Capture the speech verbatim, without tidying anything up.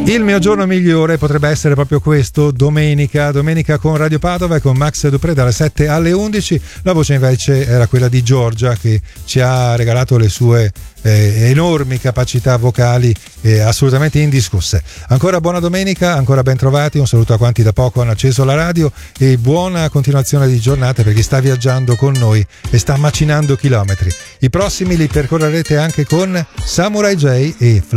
Il mio giorno migliore potrebbe essere proprio questo, domenica, domenica con Radio Padova e con Max Dupré dalle sette alle undici. La voce invece era quella di Giorgia, che ci ha regalato le sue eh, enormi capacità vocali eh, assolutamente indiscusse. Ancora buona domenica, ancora ben trovati, un saluto a quanti da poco hanno acceso la radio e buona continuazione di giornata per chi sta viaggiando con noi e sta macinando chilometri. I prossimi li percorrerete anche con Samurai J e